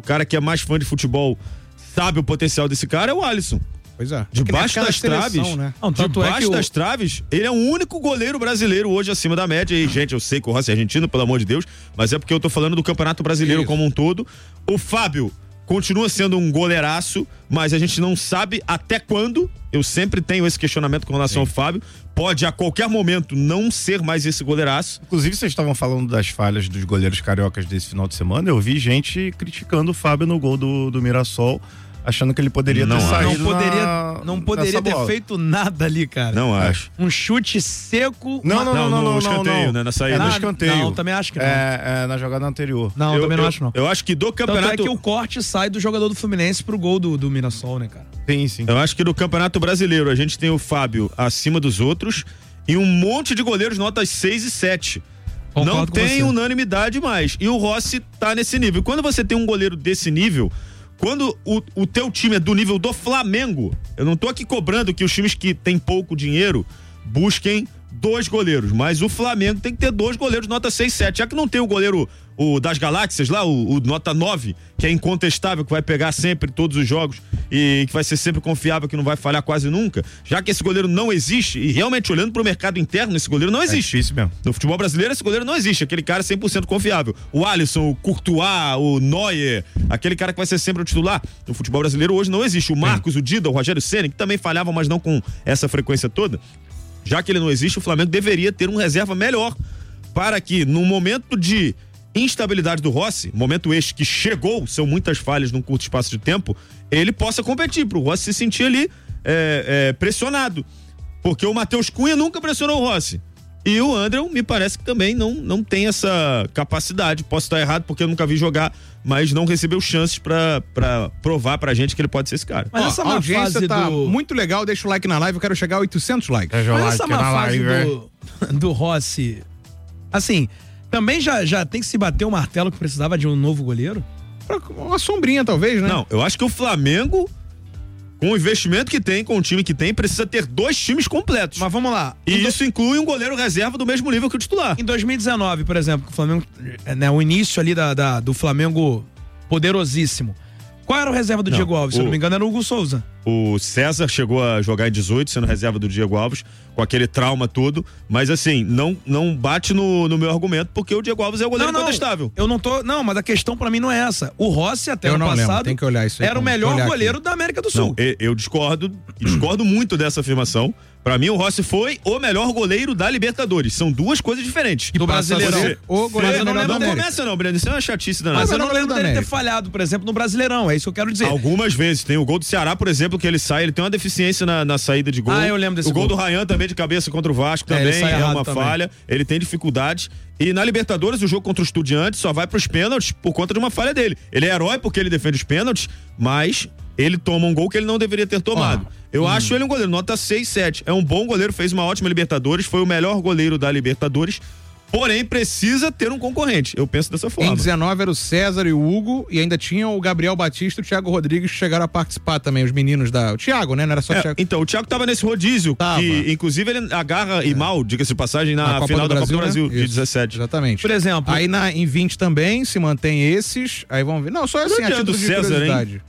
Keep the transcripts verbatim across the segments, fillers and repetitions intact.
cara que é mais fã de futebol sabe o potencial desse cara, é o Alisson. Pois é. Debaixo das seleção, traves, né? Não, tanto debaixo é que o... das traves, ele é o único goleiro brasileiro hoje acima da média. E, gente, eu sei que o Rossi é argentino, pelo amor de Deus, mas é porque eu tô falando do Campeonato Brasileiro Isso. como um todo. O Fábio continua sendo um goleiraço, mas a gente não sabe até quando. Eu sempre tenho esse questionamento com relação Sim. ao Fábio. Pode a qualquer momento não ser mais esse goleiraço. Inclusive, vocês estavam falando das falhas dos goleiros cariocas desse final de semana. Eu vi gente criticando o Fábio no gol do, do Mirassol, achando que ele poderia não ter acho. saído Não poderia, na, não poderia ter bola. feito nada ali, cara. Não acho. Um chute seco. Não, não, não, não, no não, escanteio, não. né, na saída. É no Ah, escanteio. Não, também acho que não. É, é na jogada anterior. Não, eu, também não eu, acho não. Eu acho que do campeonato... Tanto é que o corte sai do jogador do Fluminense pro gol do, do Mirassol, né, cara? Sim, sim. Eu acho que do Campeonato Brasileiro a gente tem o Fábio acima dos outros e um monte de goleiros notas seis e sete. Concordo Não com tem você. unanimidade mais. E o Rossi tá nesse nível. Quando você tem um goleiro desse nível, quando o, o teu time é do nível do Flamengo, eu não tô aqui cobrando que os times que têm pouco dinheiro busquem dois goleiros, mas o Flamengo tem que ter dois goleiros nota seis, sete. Já que não tem o goleiro o das Galáxias lá, o, o nota nove, que é incontestável, que vai pegar sempre todos os jogos e que vai ser sempre confiável, que não vai falhar quase nunca, já que esse goleiro não existe, e realmente olhando pro mercado interno, esse goleiro não existe. É difícil mesmo. No futebol brasileiro, esse goleiro não existe, aquele cara cem por cento confiável. O Alisson, o Courtois, o Neuer, aquele cara que vai ser sempre o titular. No futebol brasileiro hoje não existe. O Marcos, o Dida, o Rogério Ceni, que também falhavam, mas não com essa frequência toda. Já que ele não existe, o Flamengo deveria ter um reserva melhor para que, no momento de instabilidade do Rossi, momento este que chegou, são muitas falhas num curto espaço de tempo, ele possa competir, pro Rossi se sentir ali é, é, pressionado. Porque o Matheus Cunha nunca pressionou o Rossi. E o André, me parece que também não, não tem essa capacidade. Posso estar errado porque eu nunca vi jogar, mas não recebeu chances pra, pra provar pra gente que ele pode ser esse cara. Mas Ó, essa a má audiência fase tá do- muito legal, deixa o like na live, eu quero chegar a oitocentos likes. Mas essa má fase do, do Rossi, assim, também já, já tem que se bater o martelo que precisava de um novo goleiro? Uma sombrinha, talvez, né? Não, eu acho que o Flamengo, com o investimento que tem, com o time que tem, precisa ter dois times completos. Mas vamos lá. E Em do- isso inclui um goleiro reserva do mesmo nível que o titular. Em dois mil e dezenove, por exemplo, que o Flamengo, né, o início ali da, da- do Flamengo poderosíssimo. Qual era o reserva do Não, Diego Alves? Se eu não o- me engano, era o Hugo Souza. O César chegou a jogar em dezoito, sendo reserva do Diego Alves, com aquele trauma todo, mas assim, não, não bate no, no meu argumento, porque o Diego Alves é o goleiro incontestável. Eu não tô. Não, mas a questão pra mim não é essa. O Rossi, até Eu ano não lembro, passado, tem que olhar isso aí, era o vamos melhor olhar aqui. goleiro da América do Não, Sul. eu, eu discordo, discordo muito dessa afirmação. Pra mim, o Rossi foi o melhor goleiro da Libertadores. São duas coisas diferentes. Do passa a Brasileirão. ser o goleiro Mas eu não melhor lembro da Não América. começa não, Breno, isso é uma chatice danada. Mas eu Mas não é o lembro goleiro dele da ter América. falhado, por exemplo, no Brasileirão. É isso que eu quero dizer. Algumas vezes. Tem o gol do Ceará, por exemplo, que ele sai, ele tem uma deficiência na, na saída de gol. Ah, eu lembro desse O gol, gol. do Ryan também de cabeça contra o Vasco É, ele também sai é errado uma também. falha. Ele tem dificuldades. E na Libertadores, o jogo contra o Estudiantes só vai pros pênaltis por conta de uma falha dele. Ele é herói porque ele defende os pênaltis, mas ele toma um gol que ele não deveria ter tomado. Ó, Eu hum. acho ele um goleiro, nota seis, sete. É um bom goleiro, fez uma ótima Libertadores, foi o melhor goleiro da Libertadores, porém precisa ter um concorrente. Eu penso dessa forma. Em dezenove era o César e o Hugo, e ainda tinha o Gabriel Batista e o Thiago Rodrigues que chegaram a participar também, os meninos da... O Thiago, né? Não era só o É, Thiago. então, o Thiago tava nesse rodízio, Tava. que inclusive ele agarra e mal, diga-se de passagem, na, Na Copa final do da Copa do Brasil, Brasil, né? de Isso, dezessete. Exatamente. Por exemplo- Aí na, em vinte também se mantém esses, aí vamos ver. Não, só assim, a adianta título o de César, curiosidade.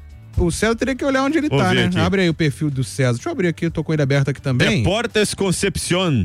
O César teria que olhar onde ele Vou tá, ver né? aqui. Abre aí o perfil do César. Deixa eu abrir aqui, eu tô com ele aberto aqui também. Deportes Concepción,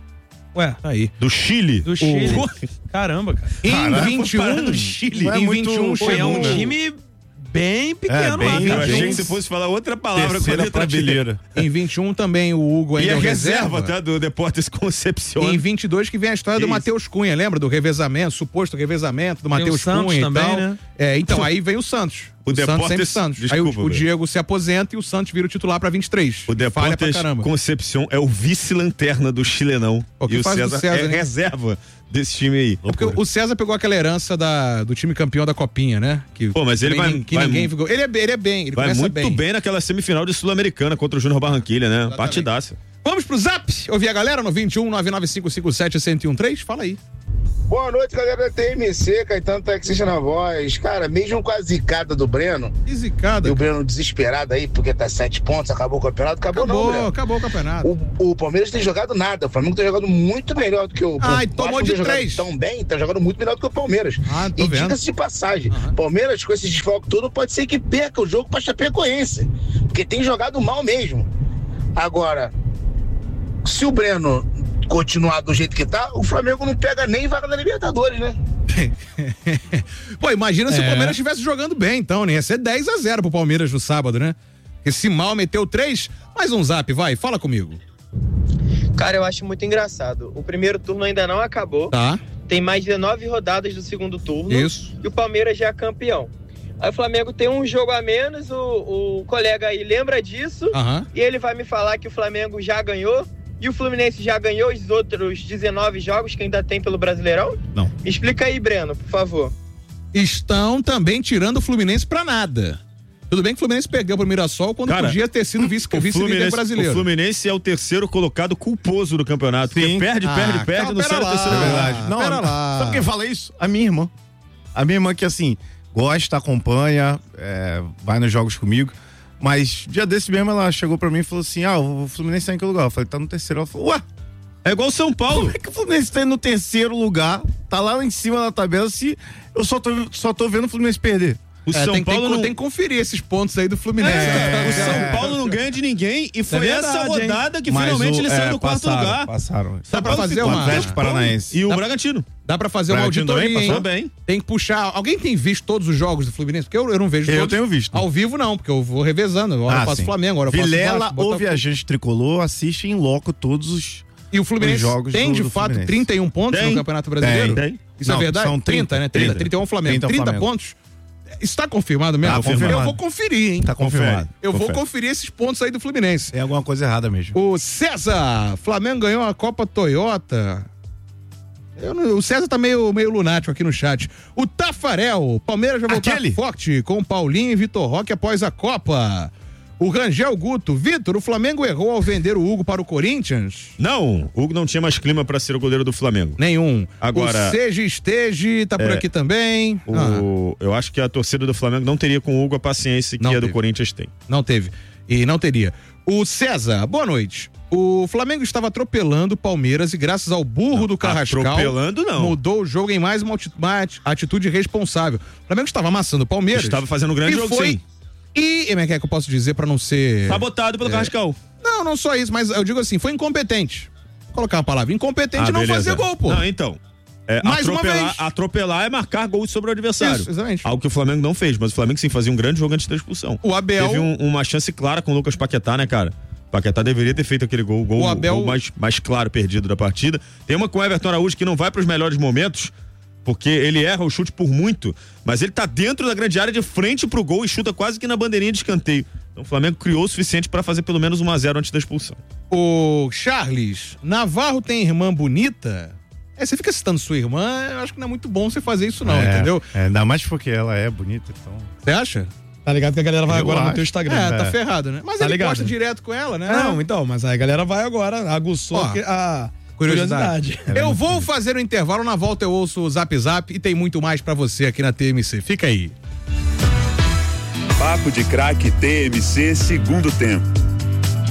Ué, Tá aí. do Chile. do Chile. Caramba, cara. Em Caramba, vinte e parada um, do Chile. Não é em muito vinte e um Pô, é chegou... um time bem pequeno bem- lá, Eu cara. achei que se fosse falar outra palavra com a Terceira letra B. prateleira. Em vinte e um também o Hugo E ainda a é o reserva, tá? Do Deportes E Concepción. em vinte e dois que vem a história do Isso. Matheus Cunha, lembra? Do revezamento, suposto revezamento do Tem o Matheus Santos Cunha também, e tal. né? É, então, aí vem o Santos. O O, Santos Deportes- sempre Santos. desculpa, aí o, o velho. Diego se aposenta e o Santos vira o titular pra vinte e três. O Falha pra Deportes caramba. Concepción é o vice-lanterna do Chilenão. Pô, que e o fase do César, César, é hein? reserva desse time aí. É porque o César pegou aquela herança da, do time campeão da Copinha, né? Que, Pô, mas ele também vai- nin- que vai ninguém mu- ficou. Ele é, bem- ele é bem, ele Vai começa muito bem. bem. naquela semifinal de Sul-Americana contra o Júnior Barranquilha, né? Exatamente. Partidaça. Vamos pro Zap! Ouvir a galera no vinte e um nove nove cinco cinco sete um zero um três? Fala aí. Boa noite, galera da T M C, Caetano Taxista na voz. Cara, mesmo com a zicada do Breno, Que zicada. e o Breno desesperado aí, porque tá sete pontos, acabou o campeonato, acabou, Acabou, não, Breno. acabou o campeonato. O, o Palmeiras tem jogado nada, o Flamengo tem jogado muito melhor do que o... Ah, e o tomou Vasco de tem jogado três. tão bem, tá jogando muito melhor do que o Palmeiras. Ah, tô e vendo. diga-se de passagem, Aham. Palmeiras com esse desfalque todo pode ser que perca o jogo pra Chapecoense, porque tem jogado mal mesmo. Agora, se o Breno continuar do jeito que tá, o Flamengo não pega nem vaga da Libertadores, né? Pô, imagina se É. o Palmeiras estivesse jogando bem, então, né? Ia ser dez a zero pro Palmeiras no sábado, né? Esse mal meteu três, mais um zap, vai, fala comigo. Cara, eu acho muito engraçado. O primeiro turno ainda não acabou. Tá, Tem mais dezenove rodadas do segundo turno. isso. E o Palmeiras já é campeão. Aí o Flamengo tem um jogo a menos, o, o colega aí lembra disso. Aham. E ele vai me falar que o Flamengo já ganhou. E o Fluminense já ganhou os outros dezenove jogos que ainda tem pelo Brasileirão? Não. Explica aí, Breno, por favor. Estão também tirando o Fluminense pra nada. Tudo bem que o Fluminense perdeu pro Mirassol quando Cara, podia ter sido vice- O vice-líder Fluminense, brasileiro. o Fluminense é o terceiro colocado culposo do campeonato. Porque Sim. perde, Ah, perde, perde, calma, não sai pera do lá. terceiro É lugar. verdade. Não, pera lá. sabe quem fala isso? A minha irmã. A minha irmã que, assim, gosta, acompanha, é, vai nos jogos comigo. Mas dia desse mesmo ela chegou pra mim e falou assim: ah, o Fluminense tá em que lugar? Eu falei, tá no terceiro. Ela falou, ué, É igual o São Paulo. como é que o Fluminense tá no terceiro lugar? Tá lá em cima da tabela se eu só tô, só tô vendo o Fluminense perder. O É, São tem, Paulo tem, não... tem que conferir esses pontos aí do Fluminense. É, É. o São Paulo não ganha de ninguém e foi verdade, essa hein? rodada que Mas finalmente o- ele saiu é, do quarto passaram, lugar. Passaram. Dá pra fazer O uma... Atlético Paranaense. E o Dá- Bragantino. Dá pra fazer uma Bragantino também auditoria, hein? passou bem. Tem que puxar... Alguém tem visto todos os jogos do Fluminense? Porque eu, eu não vejo Eu todos. tenho visto. Ao vivo não, porque eu vou revezando. Agora eu Ah, faço sim. Flamengo, agora eu faço Vilela Vasco, ou Botafogo. Viajante Tricolor assiste em loco todos os... E o Fluminense os jogos tem, do- de do fato, Fluminense. trinta e um pontos Tem. no Campeonato Brasileiro? Tem. Isso Não, é verdade? são trinta, né? trinta, trinta. trinta e um Flamengo. trinta trinta Flamengo. pontos. Está confirmado mesmo? Tá confirmado. Eu vou conferir, hein? Tá confirmado. Eu vou Confere. conferir esses pontos aí do Fluminense. Tem alguma coisa errada mesmo. O César, Flamengo ganhou a Copa Toyota. Eu não- o César tá meio, meio lunático aqui no chat. O Tafarel, Palmeiras vai voltar Aquele? forte com Paulinho e Vitor Roque após a Copa. O Rangel Guto, Vitor, o Flamengo errou ao vender o Hugo para o Corinthians? Não, o Hugo não tinha mais clima pra ser o goleiro do Flamengo. Nenhum. Agora- O Seja Estege tá por É, aqui também. Ah, O, eu acho que a torcida do Flamengo não teria com o Hugo a paciência que Não a do teve. Corinthians tem. não teve. E não teria. O César, boa noite. O Flamengo estava atropelando o Palmeiras e graças ao burro do Carrascal atropelando, não. mudou o jogo em mais uma ati- uma ati- atitude responsável. O Flamengo estava amassando o Palmeiras. Estava fazendo um grande e jogo, foi, sim. E, como é que é que eu posso dizer pra não ser... Sabotado pelo Carrascal. Não, não só isso, mas eu digo assim, foi incompetente. Vou colocar uma palavra, incompetente Ah, não beleza. fazer gol, pô. Não, então. É, Mais uma atropelar, vez. atropelar é marcar gols sobre o adversário. Isso, exatamente. Algo que o Flamengo não fez, mas o Flamengo sim fazia um grande jogo antes da expulsão. O Abel... Teve um- uma chance clara com o Lucas Paquetá, né, cara? Paquetá deveria ter feito aquele gol, o gol, O Abel- gol mais, mais claro perdido da partida. Tem uma com o Everton Araújo que não vai para os melhores momentos, porque ele erra o chute por muito, mas ele tá dentro da grande área de frente pro gol e chuta quase que na bandeirinha de escanteio. Então o Flamengo criou o suficiente para fazer pelo menos um a zero antes da expulsão. O Charles, Navarro tem irmã bonita? É, você fica citando sua irmã, eu acho que não é muito bom você fazer isso não, É, entendeu? é, ainda mais porque ela é bonita, então... Você acha? Tá ligado que a galera vai Eu agora no acho. teu Instagram. É, tá É. ferrado, né? Mas Tá ele ligado? posta direto com ela, né? Não, então, mas aí a galera vai agora, aguçou Ó, que- a curiosidade. curiosidade. Eu vou fazer o intervalo, na volta eu ouço o Zap Zap e tem muito mais pra você aqui na T M C. Fica aí. Papo de Craque T M C segundo tempo.